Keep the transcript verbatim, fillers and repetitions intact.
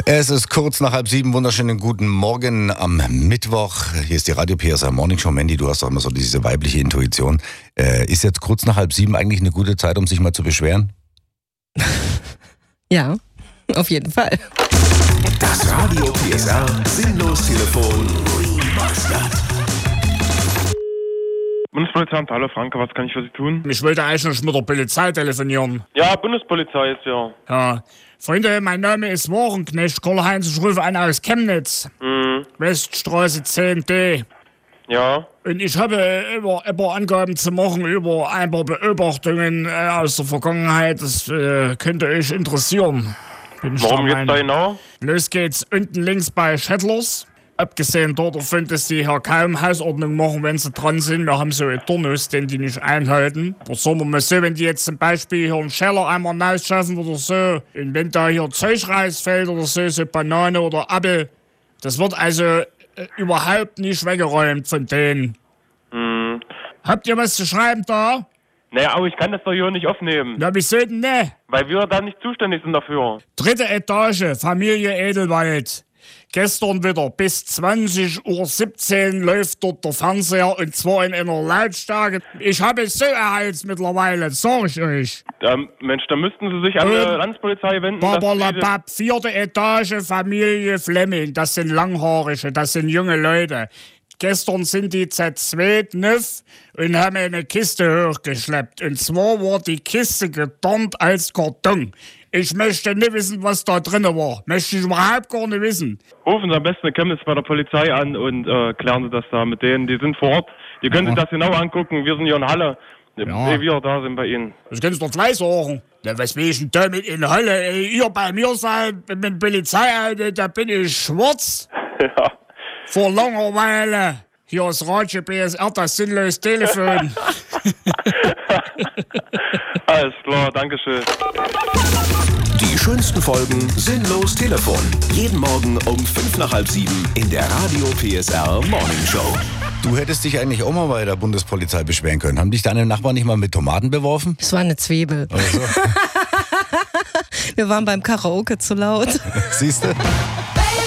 Es ist kurz nach halb sieben, wunderschönen guten Morgen am Mittwoch. Hier ist die Radio P S R Morning Show. Mandy, du hast doch immer so diese weibliche Intuition. Äh, ist jetzt kurz nach halb sieben eigentlich eine gute Zeit, um sich mal zu beschweren? Ja, auf jeden Fall. Das Radio P S R Sinnlos-Telefon Remastered. Bundespolizeiamt, hallo Franke, was kann ich für Sie tun? Ich wollte eigentlich mit der Polizei telefonieren. Ja, Bundespolizei ist ja. Ja. Freunde, mein Name ist Warenknecht Karl-Heinz, ich rufe an aus Chemnitz. Mhm. Weststraße zehn D. Ja. Und ich habe immer, immer Angaben zu machen über ein paar Beobachtungen äh, aus der Vergangenheit. Das äh, könnte euch interessieren. Bin ich Warum da geht's mein- da genau? Los geht's unten links bei Schettlers. Abgesehen davon, dass die hier kaum Hausordnung machen, wenn sie dran sind. Wir haben so einen Turnus, den die nicht einhalten. Aber sagen wir mal so, wenn die jetzt zum Beispiel hier einen Scheller einmal rausschaffen oder so, und wenn da hier Zeug rausfällt oder so, so Banane oder Apfel, das wird also äh, überhaupt nicht weggeräumt von denen. Mhm. Habt ihr was zu schreiben da? Naja, aber ich kann das doch hier nicht aufnehmen, Na, wieso denn ne? weil wir da nicht zuständig sind dafür. Dritte Etage, Familie Edelwald. Gestern wieder bis zwanzig Uhr siebzehn läuft dort der Fernseher und zwar in einer Lautstärke. Ich habe es so erheizt mittlerweile, sag ich euch. Ähm, Mensch, da müssten Sie sich an die Ähm, Landespolizei wenden. dass Sie diese- Babalabab, vierte Etage, Familie Flemming. Das sind Langhaarige, das sind junge Leute. Gestern sind die zu zweit nüff und haben eine Kiste hochgeschleppt. Und zwar war die Kiste gedornt als Karton. Ich möchte nicht wissen, was da drin war. Möchte ich überhaupt gar nicht wissen. Rufen Sie am besten in Chemnitz bei der Polizei an und äh, klären Sie das da mit denen. Die sind vor Ort. Die können sich das genau angucken. Wir sind hier in Halle. Ja. Ehe wir da sind bei Ihnen. Das kannst du doch gleich sagen. Ja, was will ich denn da mit in Halle? Ey, ihr bei mir seid mit der Polizei, äh, da bin ich schwarz. Ja. Vor langer Weile. Hier ist Radio P S R, das sinnlos Telefon. Alles klar, Dankeschön. Die schönsten Folgen Sinnlos Telefon. Jeden Morgen um fünf nach halb sieben in der Radio P S R Morning Show. Du hättest dich eigentlich auch mal bei der Bundespolizei beschweren können. Haben dich deine Nachbarn nicht mal mit Tomaten beworfen? Es war eine Zwiebel. Oder so? Wir waren beim Karaoke zu laut. Siehst du?